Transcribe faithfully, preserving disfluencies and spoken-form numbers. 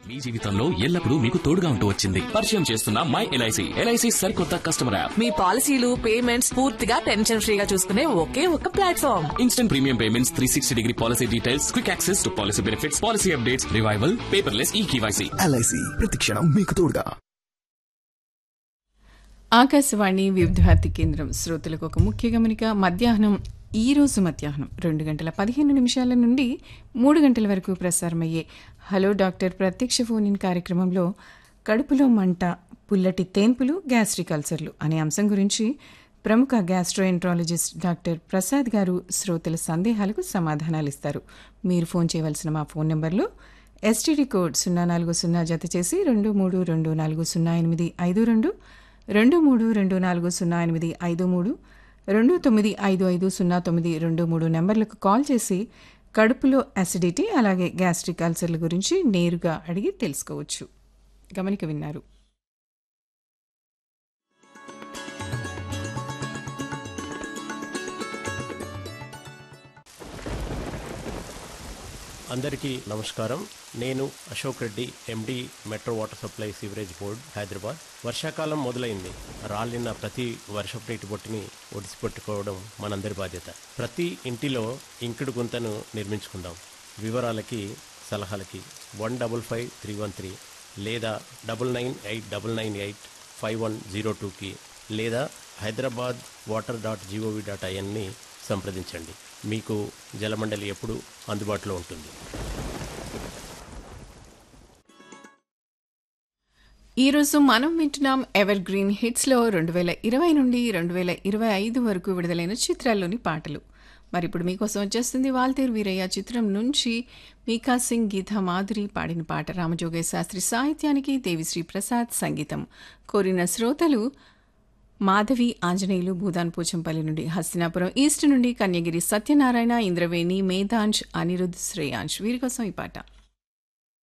మీ జీవితంలో ఎల్లప్పుడూ మీకు తోడుగా ఉంటూ వచ్చింది. పరిచయం చేస్తున్న మై ఎల్ఐసి. ఎల్ఐసి సరికొత్త కస్టమర్ యాప్. మీ పాలసీలు పేమెంట్స్ పూర్తిగా టెన్షన్ ఫ్రీగా చూసుకునే ఒకే ఒక platform. Instant premium payments, three sixty degree policy details, quick access to policy benefits, policy updates, revival, paperless ఈ కేవైసీ. ఎల్ఐసి ప్రతిక్షణం మీకు తోడుగా. ఆకాశవాణి వివిధ భారతి కేంద్రం శ్రోతలకు ఒక ముఖ్య గమనిక. మధ్యాహ్నం ఈ రోజు మధ్యాహ్నం రెండు గంటల పదిహేను నిమిషాల నుండి మూడు గంటల వరకు ప్రసారమయ్యే హలో డాక్టర్ ప్రత్యక్ష ఫోన్ ఇన్ కార్యక్రమంలో కడుపులో మంట, పుల్లటి తేన్పులు, గ్యాస్ట్రిక్ అల్సర్లు అనే అంశం గురించి ప్రముఖ గ్యాస్ట్రోఎంట్రాలజిస్ట్ డాక్టర్ ప్రసాద్ గారు శ్రోతల సందేహాలకు సమాధానాలు ఇస్తారు. మీరు ఫోన్ చేయవలసిన మా ఫోన్ నెంబర్లు ఎస్టీడీ కోడ్ సున్నా నాలుగు సున్నా జత చేసి రెండు మూడు రెండు నాలుగు సున్నా ఎనిమిది ఐదు రెండు రెండు మూడు రెండు నాలుగు సున్నా ఎనిమిది ఐదు మూడు రెండు తొమ్మిది ఐదు ఐదు సున్నా తొమ్మిది రెండు మూడు నెంబర్లకు కాల్ చేసి కడుపులో అసిడిటీ అలాగే గ్యాస్ట్రిక్ అల్సర్ల గురించి నేరుగా అడిగి తెలుసుకోవచ్చు. గమనిక విన్నారు. అందరికీ నమస్కారం. నేను అశోక్ రెడ్డి, ఎండి, metro water supply sewerage board, Hyderabad. వర్షాకాలం మొదలైంది. రాలిన ప్రతి వర్షపు నీటి బొట్టుని ఒడిసిపెట్టుకోవడం మనందరి బాధ్యత. ప్రతి ఇంటిలో ఇంకుడు గుంతను నిర్మించుకుందాం. వివరాలకి సలహాలకి one double five three one three లేదా double nine eight double nine eight five one zero టూకి లేదా Hyderabad water dot GOV dot ఐఎన్ని సంప్రదించండి. మీకు జలమండలి ఎప్పుడు అందుబాటులో ఉంటుంది. ఈరోజు మనం వింటున్నాం ఎవర్ గ్రీన్ హిట్స్లో రెండు వేల ఇరవై నుండి రెండు వేల ఇరవై ఐదు వరకు విడుదలైన చిత్రాల్లోని పాటలు. మరి ఇప్పుడు మీకోసం వచ్చేస్తుంది వాల్తేరు వీరయ్య చిత్రం నుంచి మీకా సింగ్, గీతా మాధురి పాడిన పాట. రామజోగయ్య శాస్త్రి సాహిత్యానికి దేవిశ్రీ ప్రసాద్ సంగీతం. కోరిన శ్రోతలు మాధవి, ఆంజనేయులు, భూదాన్ పోచంపల్లి నుండి, హస్తినాపురం ఈస్ట్ నుండి కన్యగిరి సత్యనారాయణ, ఇంద్రవేణి, మేధాంశ్, అనిరుద్, శ్రేయాంశ్. వీరి కోసం ఈ పాట.